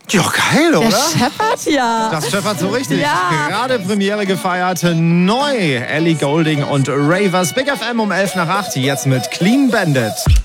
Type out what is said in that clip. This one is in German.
Ja, geil, oder? Der scheppert ja. Das scheppert so richtig. Ja. Gerade Premiere gefeiert. Neu. Ellie Goulding und Ravers. Big FM um 7:55. Jetzt mit Clean Bandit.